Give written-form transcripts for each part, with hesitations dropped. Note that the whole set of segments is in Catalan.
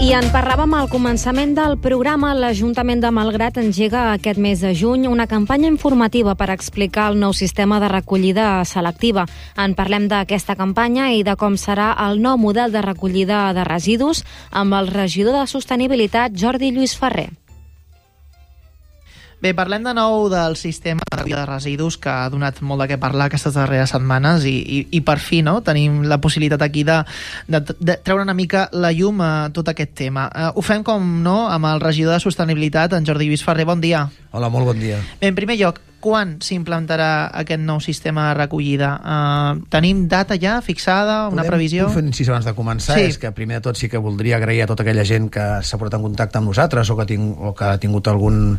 I en parlàvem al començament del programa. L'Ajuntament de Malgrat engega aquest mes de juny una campanya informativa per explicar el nou sistema de recollida selectiva. En parlem d'aquesta campanya i de com serà el nou model de recollida de residus amb el regidor de Sostenibilitat, Jordi Lluís Ferrer. Bé, parlem de nou del sistema de recollida de residus que ha donat molt de què parlar aquestes darreres setmanes i per fi tenim la possibilitat aquí de treure una mica la llum a tot aquest tema. Ho fem, com no, amb el regidor de Sostenibilitat, en Jordi Lluís Ferrer. Bon dia. Hola, molt bon dia. Bé, en primer lloc, quan s'implantarà aquest nou sistema de recollida? Tenim data ja fixada, una previsió? Podem fer un incís abans de començar. Sí. És que primer de tot sí que voldria agrair a tota aquella gent que s'ha posat en contacte amb nosaltres o que ha tingut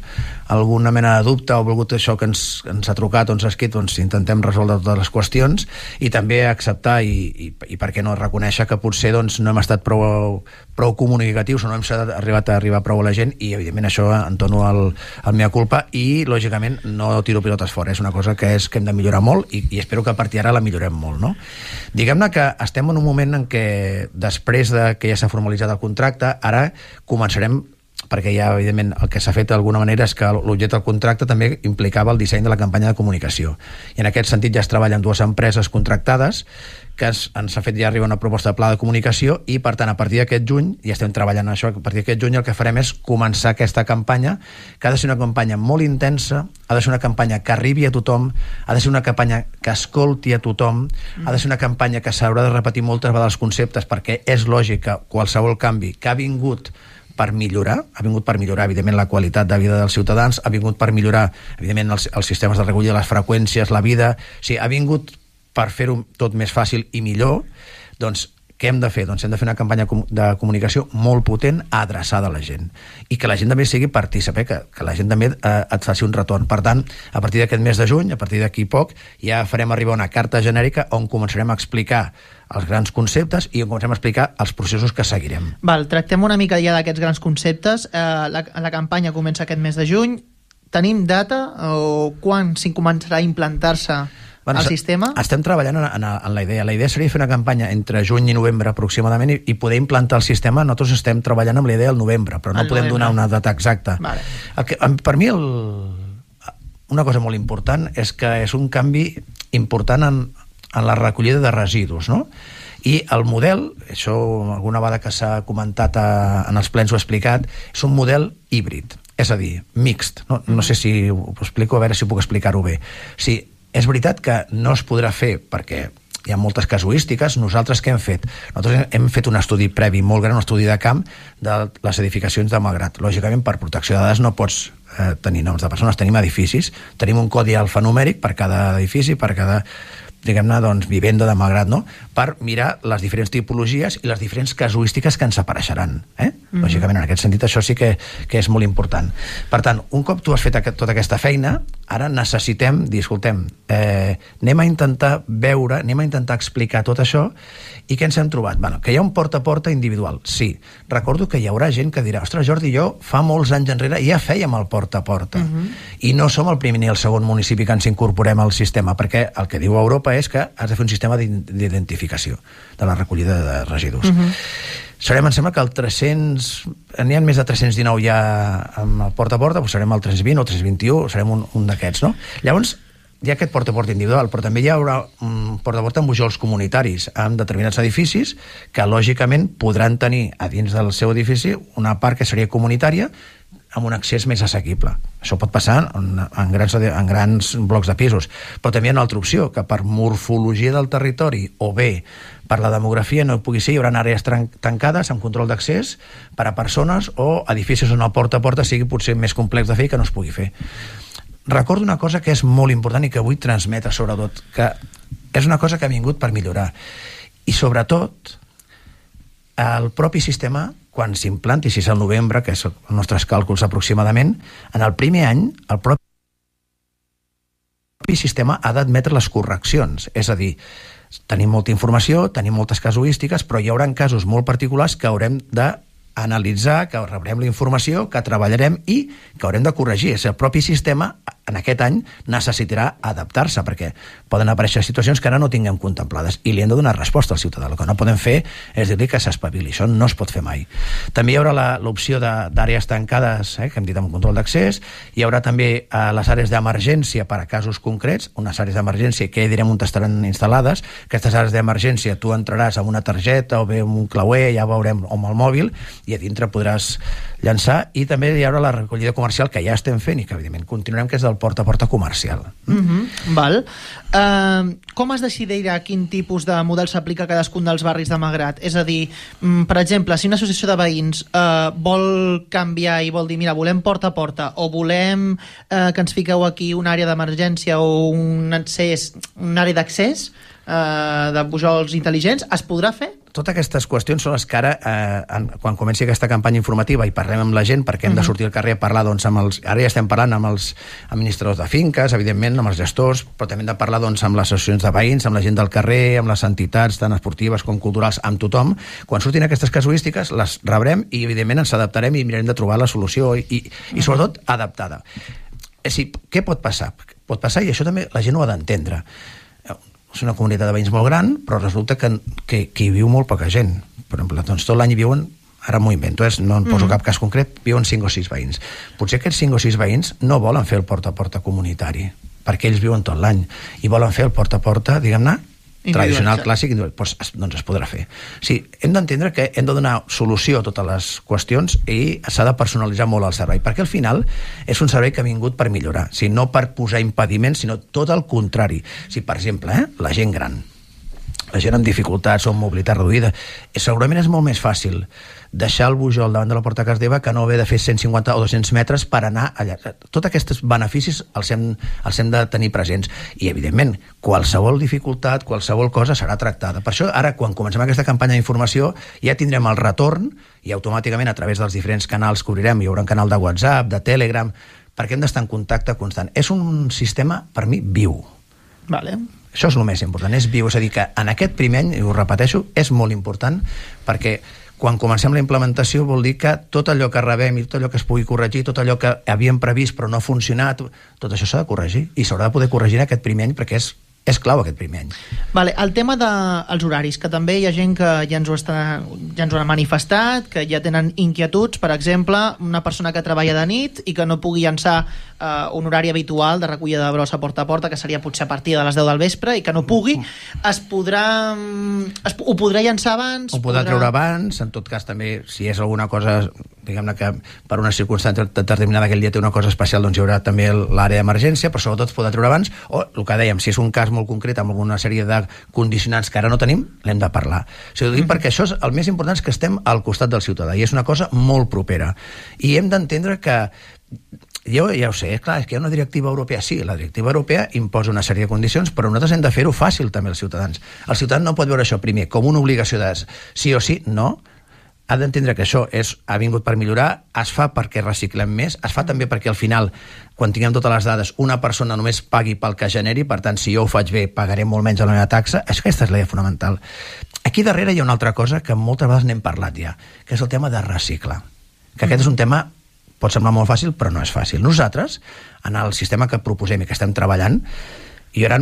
alguna mena de dubte o volgut això que ens ha trucat o ens ha escrit, doncs intentem resoldre totes les qüestions i també acceptar i per què no reconèixer que potser doncs, no hem estat prou comunicatius o no hem arribat a arribar prou a la gent i evidentment això entono el mea culpa i lògicament no tiro pilotes fora, és una cosa que hem de millorar molt i espero que a partir d'ara la millorem molt, no? Diguem-ne que estem en un moment en què després de que ja s'ha formalitzat el contracte, ara començarem, perquè ja evidentment el que s'ha fet d'alguna manera és que l'objecte del contracte també implicava el disseny de la campanya de comunicació i en aquest sentit ja es treballa amb dues empreses contractades que ens ha fet ja arribar una proposta de pla de comunicació i per tant a partir d'aquest juny, ja estem treballant en això, a partir d'aquest juny el que farem és començar aquesta campanya, que ha de ser una campanya molt intensa, ha de ser una campanya que arribi a tothom, ha de ser una campanya que escolti a tothom, ha de ser una campanya que s'haurà de repetir moltes vegades els conceptes perquè és lògic que qualsevol canvi que ha vingut per millorar, evidentment, la qualitat de vida dels ciutadans, ha vingut per millorar, evidentment, els sistemes de recollida, les freqüències, la vida, o sigui, ha vingut per fer-ho tot més fàcil i millor, doncs què hem de fer? Doncs hem de fer una campanya de comunicació molt potent adreçada a la gent i que la gent també sigui partícipe, que la gent també et faci un retorn. Per tant, a partir d'aquest mes de juny, a partir d'aquí poc, ja farem arribar una carta genèrica on començarem a explicar els grans conceptes i on comencem a explicar els processos que seguirem. Tractem una mica ja d'aquests grans conceptes. La campanya comença aquest mes de juny. Tenim data o quan començarà a implantar-se el sistema? Estem treballant en la idea. La idea seria fer una campanya entre juny i novembre aproximadament i poder implantar el sistema. Nosaltres estem treballant amb la idea del novembre, però no podem donar una data exacta. Vale. Per mi una cosa molt important és que és un canvi important en la recollida de residus, no? I el model, això alguna vegada que s'ha comentat en els plens ho he explicat, és un model híbrid, és a dir, mixt. No sé si ho explico, a veure si puc explicar-ho bé. Sí, és veritat que no es podrà fer perquè hi ha moltes casuístiques. Nosaltres què hem fet? Nosaltres hem fet un estudi previ molt gran, un estudi de camp de les edificacions de Malgrat. Lògicament, per protecció de dades no pots tenir noms de persones, tenim edificis, tenim un codi alfanumèric per cada edifici, per cada diguem-ne, doncs, vivenda de Malgrat, no? Per mirar les diferents tipologies i les diferents casuístiques que ens apareixeran. Lògicament, en aquest sentit, això sí que és molt important. Per tant, un cop tu has fet tota aquesta feina, ara necessitem dir, escoltem, anem a intentar veure, anem a intentar explicar tot això i què ens hem trobat? Que hi ha un porta a porta individual, sí. Recordo que hi haurà gent que dirà, ostres, Jordi, jo fa molts anys enrere ja fèiem el porta a porta i no som el primer ni el segon municipi que ens incorporem al sistema, perquè el que diu Europa és que has de fer un sistema d'identificació de la recollida de residus. Serem, em sembla que el 300... N'hi ha més de 319 ja amb el porta a porta, doncs serem el 320 o el 321, serem un d'aquests, no? Llavors, hi ha aquest porta a porta individual, però també hi haurà un porta a porta amb bujols comunitaris, amb determinats edificis que, lògicament, podran tenir a dins del seu edifici una part que seria comunitària amb un accés més assequible. Això pot passar en grans blocs de pisos. Però també hi ha una altra opció, que per morfologia del territori o bé per la demografia no pugui ser, hi haurà àrees tancades amb control d'accés per a persones o edificis on el porta a porta sigui potser més complex de fer i que no es pugui fer. Recordo una cosa que és molt important i que vull transmetre sobretot, que és una cosa que ha vingut per millorar. I sobretot, el propi sistema, quan s'implanti, si és al novembre, que és els nostres càlculs aproximadament, en el primer any, el propi sistema ha d'admetre les correccions. És a dir, tenim molta informació, tenim moltes casuístiques, però hi haurà casos molt particulars que haurem d'analitzar, que rebrem la informació, que treballarem i que haurem de corregir. És el propi sistema en aquest any necessitarà adaptar-se, perquè poden aparèixer situacions que ara no tinguem contemplades i li hem de donar resposta al ciutadà. El que no podem fer és dir-li que s'espavili, això no es pot fer mai. També hi haurà l'opció d'àrees tancades, que hem dit amb control d'accés, hi haurà també les àrees d'emergència per a casos concrets, unes àrees d'emergència que ja direm on estaran instal·lades. Aquestes àrees d'emergència tu entraràs amb una targeta o bé amb un clauer, ja veurem, o amb el mòbil, i a dintre podràs llançar. I també hi haurà la recollida comercial, que ja estem fent i que evidentment continuarem, que és del porta a porta comercial. Val. Com es decidirà quin tipus de model s'aplica a cadascun dels barris de Malgrat? És a dir, per exemple, si una associació de veïns vol canviar i vol dir, mira, volem porta a porta o volem que ens fiqueu aquí una àrea d'emergència o una àrea d'accés de pujols intel·ligents, es podrà fer? Totes aquestes qüestions són les que ara, quan comenci aquesta campanya informativa i parlem amb la gent, perquè hem de sortir al carrer a parlar, doncs, ara ja estem parlant amb els administradors de finques, evidentment, amb els gestors, però també hem de parlar, doncs, amb les associacions de veïns, amb la gent del carrer, amb les entitats, tant esportives com culturals, amb tothom. Quan surtin aquestes casuístiques, les rebrem i, evidentment, ens adaptarem i mirarem de trobar la solució i sobretot, adaptada. Què pot passar? Pot passar, i això també la gent ho ha d'entendre. És una comunitat de veïns molt gran, però resulta que hi viu molt poca gent. Per exemple, doncs tot l'any hi viuen, ara m'ho invento, no en poso cap cas concret, viuen 5 o 6 veïns. Potser aquests 5 o 6 veïns no volen fer el porta a porta comunitari, perquè ells viuen tot l'any, i volen fer el porta a porta, diguem-ne, tradicional, clàssic, doncs es podrà fer. Sí, hem d'entendre que hem de donar solució a totes les qüestions i s'ha de personalitzar molt el servei, perquè al final és un servei que ha vingut per millorar, no per posar impediments, sinó tot el contrari. Per exemple, la gent gran, la gent amb dificultats o amb mobilitat reduïda, segurament és molt més fàcil deixar el bujol davant de la porta de casa teva que no haver de fer 150 o 200 metres per anar allà. Tots aquests beneficis els hem de tenir presents i, evidentment, qualsevol dificultat, qualsevol cosa serà tractada. Per això, ara, quan comencem aquesta campanya d'informació, ja tindrem el retorn i automàticament, a través dels diferents canals que obrirem, hi haurà un canal de WhatsApp, de Telegram, perquè hem d'estar en contacte constant. És un sistema, per mi, viu. Vale. Això és el més important, és viu. És a dir, que en aquest primer any, i ho repeteixo, és molt important perquè quan comencem la implementació vol dir que tot allò que rebem i tot allò que es pugui corregir, tot allò que havíem previst però no ha funcionat, tot això s'ha de corregir i s'haurà de poder corregir en aquest primer any perquè és clau aquest primer any. Vale, el tema dels horaris, que també hi ha gent que ja ens ho ha manifestat, que ja tenen inquietuds, per exemple, una persona que treballa de nit i que no pugui llançar un horari habitual de recollida de brossa porta a porta, que seria potser a partir de les 10 del vespre, i que no pugui, ho podrà llançar abans? Ho podrà treure abans, en tot cas també, si és alguna cosa, diguem-ne que per una circumstància determinada aquell dia té una cosa especial, doncs hi haurà també l'àrea d'emergència, però sobretot es podrà treure abans, o el que dèiem, si és un cas molt concret amb alguna sèrie de condicionants que ara no tenim, l'hem de parlar. Ho dic perquè això és el més important, és que estem al costat del ciutadà i és una cosa molt propera. I hem d'entendre que jo ja ho sé, clar, és que hi ha una directiva europea. Sí, la directiva europea imposa una sèrie de condicions, però nosaltres hem de fer-ho fàcil també als ciutadans. El ciutadà no pot veure això primer com una obligació de sí o sí, no. Ha d'entendre que això ha vingut per millorar, es fa perquè reciclem més, es fa també perquè al final, quan tinguem totes les dades, una persona només pagui pel que generi, per tant, si jo ho faig bé, pagaré molt menys a la meva taxa. Aquesta és la idea fonamental. Aquí darrere hi ha una altra cosa que moltes vegades n'hem parlat ja, que és el tema de reciclar. Que aquest és un tema, pot semblar molt fàcil, però no és fàcil. Nosaltres, en el sistema que proposem i que estem treballant, hi haurà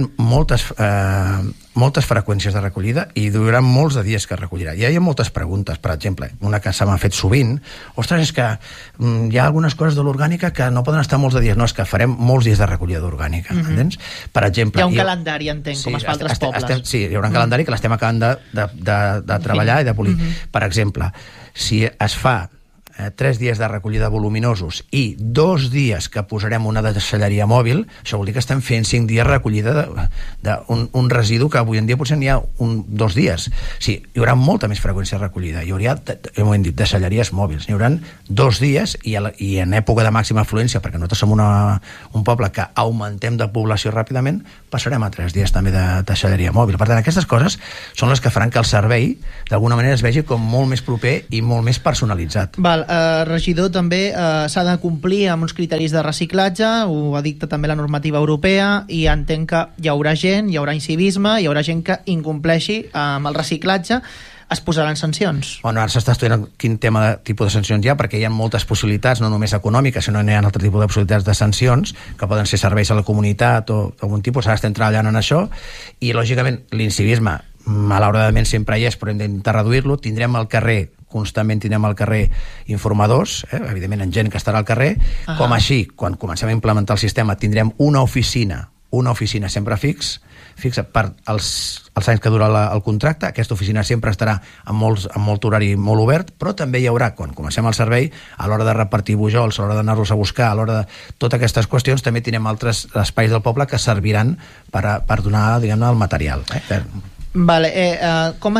moltes freqüències de recollida i duran molts de dies que recollirà. Hi ha moltes preguntes, per exemple, una que se m'ha fet sovint, ostres, és que hi ha algunes coses de l'orgànica que no poden estar molts de dies, no, és que farem molts dies de recollida d'orgànica, entens? Per exemple... Hi ha un calendari, entenc, com es fa a altres pobles. Sí, hi haurà un calendari que l'estem acabant de treballar i de polir. Per exemple, si es fa 3 dies de recollida voluminosos i 2 dies que posarem una deixalleria mòbil, això vol dir que estem fent 5 dies recollida d'un residu que avui en dia potser n'hi ha 2 dies. Sí, hi haurà molta més freqüència de recollida. Hi haurà, hem dit, deixalleries mòbils. N'hi haurà 2 dies i en època de màxima afluència, perquè nosaltres som un poble que augmentem de població ràpidament, passarem a 3 dies també de deixalleria mòbil. Per tant, aquestes coses són les que faran que el servei d'alguna manera es vegi com molt més proper i molt més personalitzat. Val. Regidor, també s'ha de complir amb uns criteris de reciclatge, ho dicta també la normativa europea, i entenc que hi haurà gent, hi haurà incivisme, hi haurà gent que incompleixi amb el reciclatge. es posaran sancions? Bueno, ara s'està estudiant quin tipus de sancions hi ha, perquè hi ha moltes possibilitats, no només econòmiques, sinó que hi ha altre tipus de possibilitats de sancions, que poden ser serveis a la comunitat o algun tipus. Ara estem treballant en això, i lògicament l'incivisme malauradament sempre hi és, però hem d'intentar reduir-lo. Tindrem al carrer, constantment tindrem al carrer informadors, evidentment en gent que estarà al carrer, com així, quan comencem a implementar el sistema, tindrem una oficina sempre fixa per els anys que dura el contracte. Aquesta oficina sempre estarà amb molt horari molt obert, però també hi haurà, quan comencem el servei, a l'hora de repartir bujols, a l'hora d'anar-los a buscar, a l'hora de totes aquestes qüestions, també tindrem altres espais del poble que serviran per donar, diguem-ne, el material. Vale, com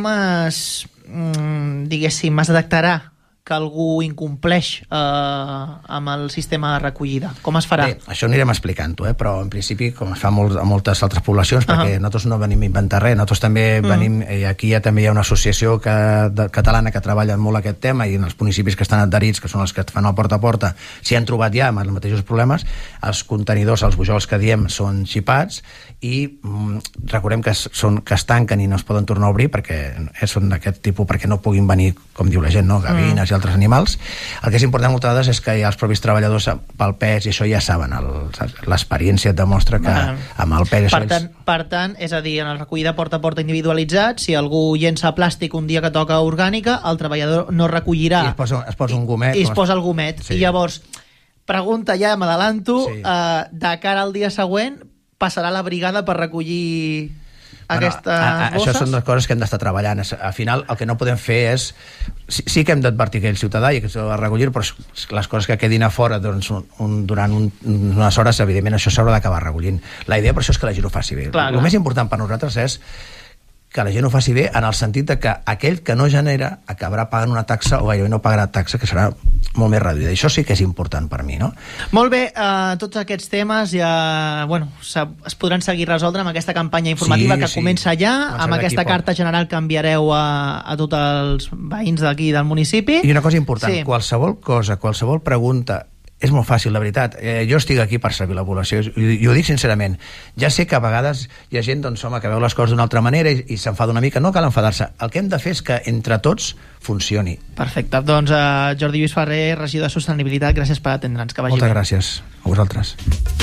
diguéssim, es detectarà que algú incompleix amb el sistema de recollida? Com es farà? Bé, això anirem explicant-ho, però en principi, com es fa a moltes altres poblacions, perquè nosaltres no venim a inventar res, nosaltres també venim, i aquí també hi ha una associació catalana que treballa molt aquest tema, i en els municipis que estan adherits, que són els que fan el porta a porta, s'hi han trobat ja amb els mateixos problemes. Els contenidors, els bujols que diem, són xipats, i recordem que es tanquen i no es poden tornar a obrir perquè són d'aquest tipus, perquè no puguin venir, com diu la gent, no? Gavines i altres animals. El que és important moltes vegades és que els propis treballadors, pel pes i això, ja saben, l'experiència et demostra que amb el pes... Per tant, és a dir, en el recollida porta a porta individualitzat, si algú llença plàstic un dia que toca orgànica, el treballador no recollirà. I es posa un gomet. I es posa el gomet. Sí. I llavors, pregunta, ja m'adelanto, de cara al dia següent, passarà la brigada per recollir aquestes bosses? Això són les coses que hem d'estar treballant. Al final, el que no podem fer és... Sí que hem d'advertir aquell ciutadà i que s'ha de recollir, però les coses que quedin a fora durant unes hores, evidentment, això s'haurà d'acabar recollint. La idea per això és que la gent ho faci bé. El més important per nosaltres és que la gent ho faci bé, en el sentit de que aquell que no genera acabarà pagant una taxa, o gairebé no pagarà taxa, que serà molt més reduïda. Això sí que és important per mi, no? Molt bé, tots aquests temes ja, es podran seguir resoldre amb aquesta campanya informativa que comença ja, amb aquesta carta general que enviareu a tots els veïns d'aquí del municipi. I una cosa important, qualsevol cosa, qualsevol pregunta, és molt fàcil, la veritat. Jo estic aquí per servir la població, i ho dic sincerament. Ja sé que a vegades hi ha gent que veu les coses d'una altra manera i s'enfada una mica. No cal enfadar-se. El que hem de fer és que entre tots funcioni. Perfecte. Doncs Jordi Lluís Ferrer, regidor de Sostenibilitat, gràcies per atendre'ns. Que vagi bé. Moltes gràcies a vosaltres.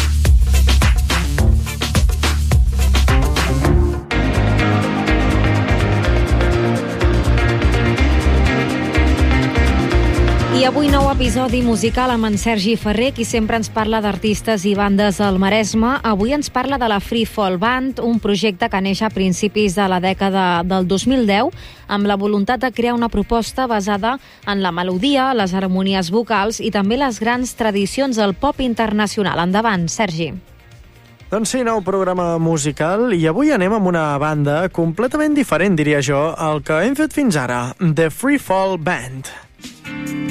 I avui nou episodi musical amb en Sergi Ferrer, qui sempre ens parla d'artistes i bandes al Maresme. Avui ens parla de la Free Fall Band, un projecte que neix a principis de la dècada del 2010 amb la voluntat de crear una proposta basada en la melodia, les harmonies vocals i també les grans tradicions del pop internacional. Endavant, Sergi. Doncs sí, nou programa musical, i avui anem amb una banda completament diferent, diria jo, al que hem fet fins ara, The Free Fall Band.